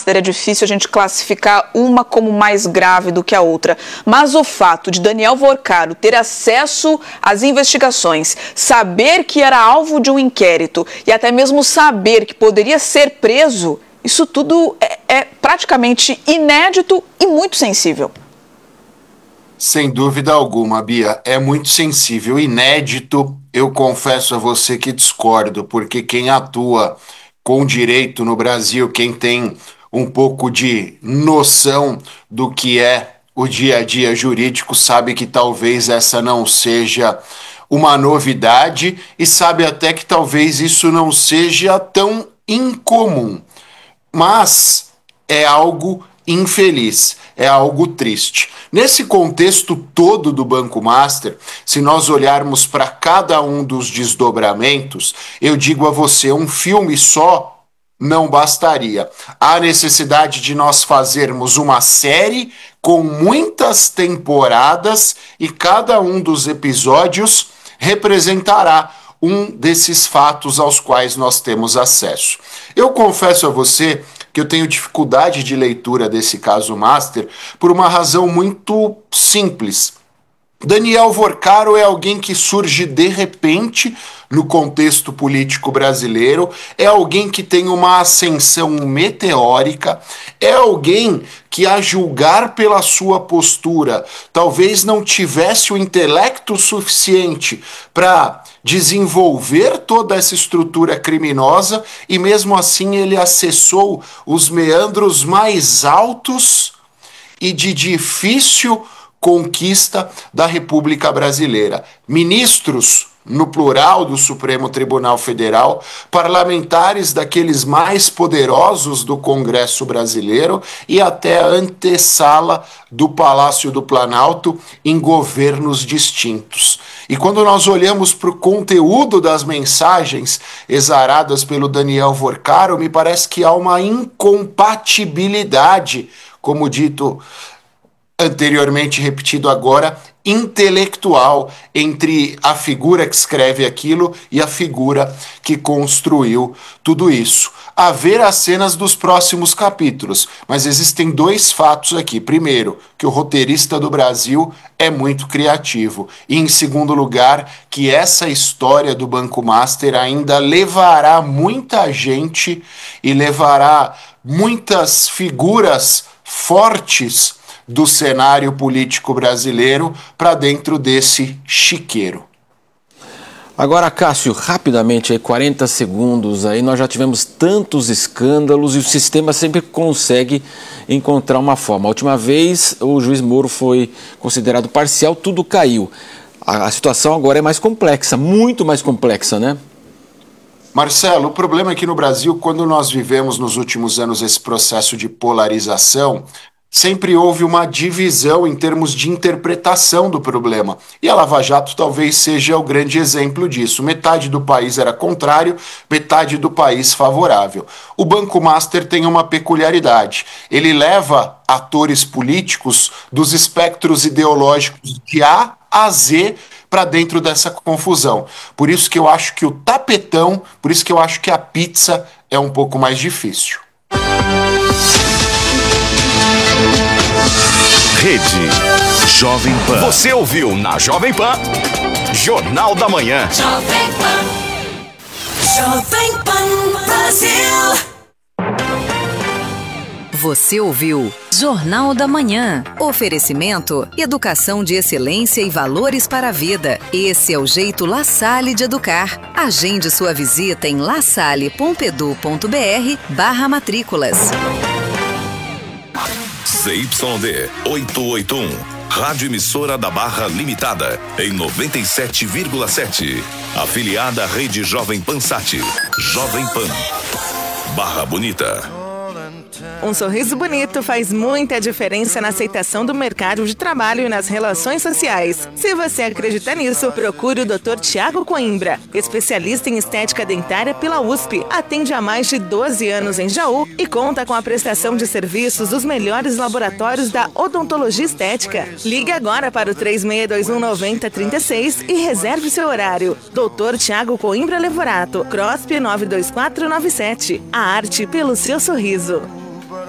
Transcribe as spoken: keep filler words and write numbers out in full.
Master é difícil a gente classificar uma como mais grave do que a outra, mas o fato de Daniel Vorcaro ter acesso às investigações, saber que era alvo de um inquérito e até mesmo saber que poderia ser preso, isso tudo é, é praticamente inédito e muito sensível. Sem dúvida alguma, Bia, é muito sensível, inédito. Eu confesso a você que discordo, porque quem atua com direito no Brasil, quem tem um pouco de noção do que é o dia a dia jurídico, sabe que talvez essa não seja uma novidade e sabe até que talvez isso não seja tão incomum. Mas é algo infeliz, é algo triste. Nesse contexto todo do Banco Master, se nós olharmos para cada um dos desdobramentos, eu digo a você, um filme só não bastaria. Há necessidade de nós fazermos uma série com muitas temporadas e cada um dos episódios representará um desses fatos aos quais nós temos acesso. Eu confesso a você que eu tenho dificuldade de leitura desse caso Master por uma razão muito simples. Daniel Vorcaro é alguém que surge de repente no contexto político brasileiro, é alguém que tem uma ascensão meteórica, é alguém que, a julgar pela sua postura, talvez não tivesse o intelecto suficiente para desenvolver toda essa estrutura criminosa e mesmo assim ele acessou os meandros mais altos e de difícil conquista da República Brasileira. Ministros, no plural, do Supremo Tribunal Federal, parlamentares daqueles mais poderosos do Congresso Brasileiro e até a antessala do Palácio do Planalto em governos distintos. E quando nós olhamos para o conteúdo das mensagens exaradas pelo Daniel Vorcaro, me parece que há uma incompatibilidade, como dito anteriormente, repetido agora, intelectual entre a figura que escreve aquilo e a figura que construiu tudo isso. A ver as cenas dos próximos capítulos, mas existem dois fatos aqui. Primeiro, que o roteirista do Brasil é muito criativo. E, em segundo lugar, que essa história do Banco Master ainda levará muita gente e levará muitas figuras fortes do cenário político brasileiro para dentro desse chiqueiro. Agora, Cássio, rapidamente, aí, quarenta segundos, aí nós já tivemos tantos escândalos e o sistema sempre consegue encontrar uma forma. A última vez o juiz Moro foi considerado parcial, tudo caiu. A, a situação agora é mais complexa, muito mais complexa, né? Marcelo, o problema é que no Brasil, quando nós vivemos nos últimos anos esse processo de polarização, sempre houve uma divisão em termos de interpretação do problema. E a Lava Jato talvez seja o grande exemplo disso. Metade do país era contrário, metade do país favorável. O Banco Master tem uma peculiaridade. Ele leva atores políticos dos espectros ideológicos de A a Z para dentro dessa confusão. Por isso que eu acho que o tapetão, por isso que eu acho que a pizza é um pouco mais difícil. Rede Jovem Pan. Você ouviu na Jovem Pan, Jornal da Manhã. Jovem Pan. Jovem Pan Brasil. Você ouviu Jornal da Manhã. Oferecimento, educação de excelência e valores para a vida. Esse é o jeito La Salle de educar. Agende sua visita em lasalle.edu.br barra matrículas. Z Y D oitocentos e oitenta e um, Rádio Emissora da Barra Limitada, em noventa e sete vírgula sete. Afiliada à Rede Jovem Pan Sat. Jovem Pan. Barra Bonita. Um sorriso bonito faz muita diferença na aceitação do mercado de trabalho e nas relações sociais. Se você acredita nisso, procure o doutor Tiago Coimbra, especialista em estética dentária pela U S P. Atende há mais de doze anos em Jaú e conta com a prestação de serviços dos melhores laboratórios da odontologia estética. Ligue agora para o três seis dois um nove zero três seis e reserve seu horário. doutor Tiago Coimbra Levorato, C R O S P nove dois quatro nove sete. A arte pelo seu sorriso.